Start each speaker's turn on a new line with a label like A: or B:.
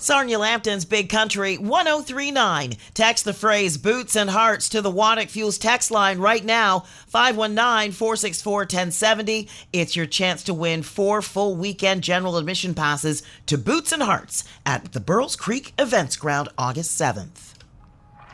A: Sarnia Lambton's Big Country 1039. Text the phrase Boots and Hearts to the Waddick Fuels text line right now, 519-464-1070. It's your chance to win 4 full weekend general admission passes to Boots and Hearts at the Burles Creek Events Ground August 7th.